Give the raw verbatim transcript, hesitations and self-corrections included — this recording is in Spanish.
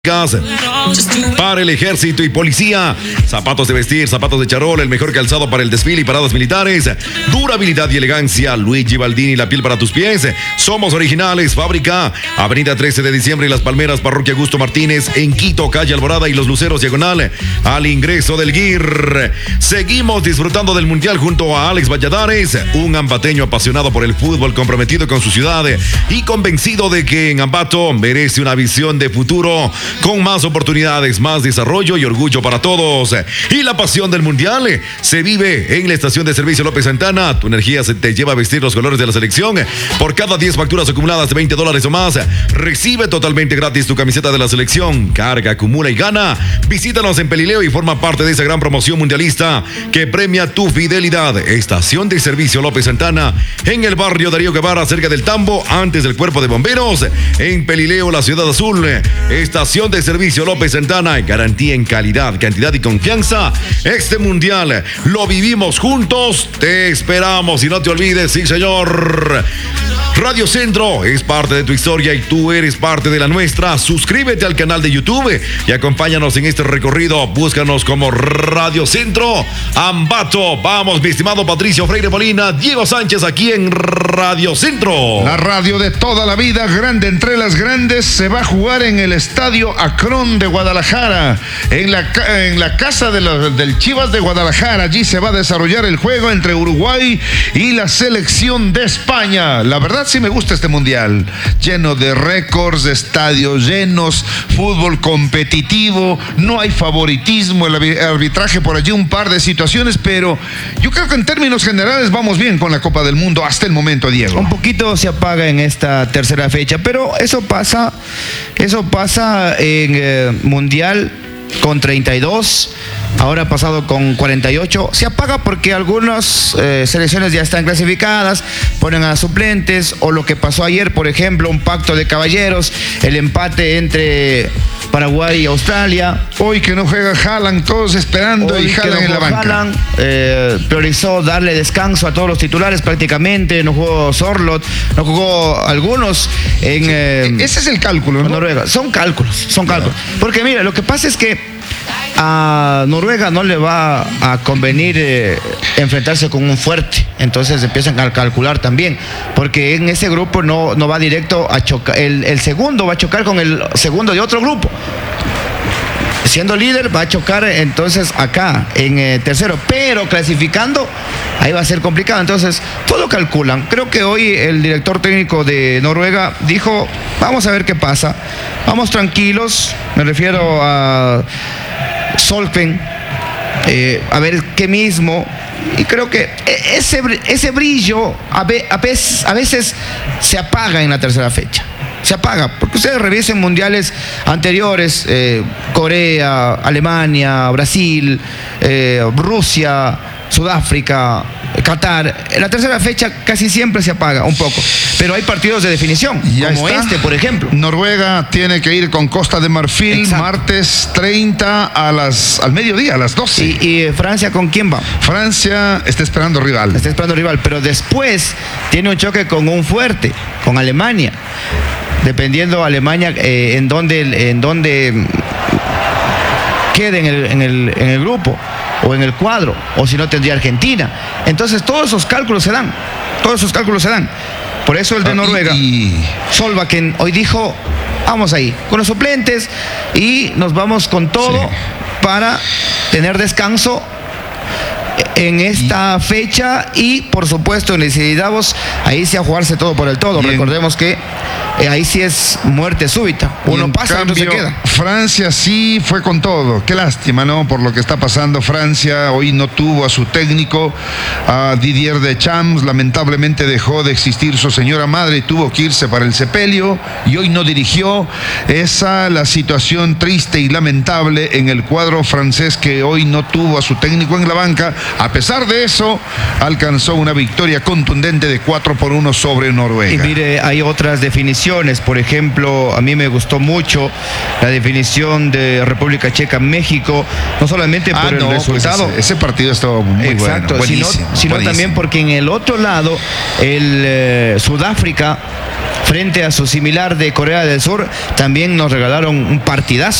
Para el ejército y policía, zapatos de vestir, zapatos de charol, el mejor calzado para el desfile y paradas militares, durabilidad y elegancia. Luigi Baldini, la piel para tus pies. Somos originales, fábrica Avenida trece de diciembre y Las Palmeras, Parroquia Augusto Martínez, en Quito, calle Alborada y Los Luceros, diagonal al ingreso del G I R. Seguimos disfrutando del Mundial junto a Alex Valladares, un ambateño apasionado por el fútbol, comprometido con su ciudad y convencido de que en Ambato merece una visión de futuro con más oportunidades, más desarrollo y orgullo para todos. Y la pasión del Mundial se vive en la estación de servicio López Santana. Tu energía se te lleva a vestir los colores de la selección. Por cada diez facturas acumuladas de veinte dólares o más, recibe totalmente gratis tu camiseta de la selección. Carga, acumula y gana. Visítanos en Pelileo y forma parte de esa gran promoción mundialista que premia tu fidelidad. Estación de servicio López Santana, en el barrio Darío Guevara, cerca del Tambo, antes del Cuerpo de Bomberos. En Pelileo, la Ciudad Azul. Estación de servicio López Santana, garantía en calidad, cantidad y confianza. Este mundial lo vivimos juntos. Te esperamos y no te olvides, sí señor. Radio Centro es parte de tu historia y tú eres parte de la nuestra. Suscríbete al canal de YouTube y acompáñanos en este recorrido. Búscanos como Radio Centro Ambato. Vamos, mi estimado Patricio Freire Molina, Diego Sánchez, aquí en Radio Centro. La radio de toda la vida, grande entre las grandes, se va a jugar en el Estadio Akron de Guadalajara, en la, en la casa de la, del Chivas de Guadalajara. Allí se va a desarrollar el juego entre Uruguay y la selección de España. La verdad sí me gusta este mundial, lleno de récords, estadios llenos, fútbol competitivo, no hay favoritismo, el arbitraje por allí, un par de situaciones, pero yo creo que en términos generales vamos bien con la Copa del Mundo hasta el momento, Diego. Un poquito se apaga en esta tercera fecha, pero eso pasa, eso pasa en eh, Mundial con treinta y dos, ahora ha pasado con cuarenta y ocho, se apaga porque algunas eh, selecciones ya están clasificadas, ponen a suplentes, o lo que pasó ayer, por ejemplo, un pacto de caballeros, el empate entre Paraguay y Australia. Hoy que no juega Haaland, todos esperando, Hoy y Haaland no en la banca. Haaland, eh, priorizó darle descanso a todos los titulares prácticamente, no jugó Sorloth, no jugó algunos en... Sí, eh, ese es el cálculo, ¿no? Noruega. Son cálculos, son cálculos. Porque mira, lo que pasa es que a Noruega no le va a convenir eh, enfrentarse con un fuerte, entonces empiezan a calcular también, porque en ese grupo no, no va directo a chocar, el, el segundo va a chocar con el segundo de otro grupo, siendo líder va a chocar entonces acá en eh, tercero, pero clasificando ahí va a ser complicado, entonces todo calculan. Creo que hoy el director técnico de Noruega dijo, vamos a ver qué pasa, vamos tranquilos, me refiero a Solfen, eh, a ver qué mismo, y creo que ese, ese brillo a, ve, a, veces, a veces se apaga en la tercera fecha. Se apaga, porque ustedes revisen mundiales anteriores, eh, Corea, Alemania, Brasil, eh, Rusia, Sudáfrica, Qatar. En la tercera fecha casi siempre se apaga un poco, pero hay partidos de definición, ya como está. Este, por ejemplo. Noruega tiene que ir con Costa de Marfil. Exacto. Martes treinta a las, al mediodía, a las doce. ¿Y, y Francia con quién va? Francia está esperando rival. Está esperando rival, pero después tiene un choque con un fuerte, con Alemania. Dependiendo Alemania eh, en dónde en dónde quede en el, en, el, en el grupo o en el cuadro, o si no tendría Argentina. Entonces todos esos cálculos se dan, todos esos cálculos se dan. Por eso el de Noruega, y... Solbakken, hoy dijo, vamos ahí, con los suplentes y nos vamos con todo, sí, para tener descanso en esta y... fecha y por supuesto necesitamos ahí sí a jugarse todo por el todo. Bien. Recordemos que eh, ahí sí es muerte súbita, uno pasa y otro se queda. Francia sí fue con todo, qué lástima, ¿no? Por lo que está pasando. Francia hoy no tuvo a su técnico, a Didier Deschamps, lamentablemente dejó de existir su señora madre y tuvo que irse para el sepelio y hoy no dirigió. Esa la situación triste y lamentable en el cuadro francés, que hoy no tuvo a su técnico en la banca. A pesar de eso, alcanzó una victoria contundente de cuatro por uno sobre Noruega. Y mire, hay otras definiciones. Por ejemplo, a mí me gustó mucho la definición de República Checa-México, no solamente por ah, el no, resultado. Pues ese, ese partido estuvo muy Exacto, bueno, sino, sino también porque en el otro lado, el eh, Sudáfrica frente a su similar de Corea del Sur, también nos regalaron un partidazo.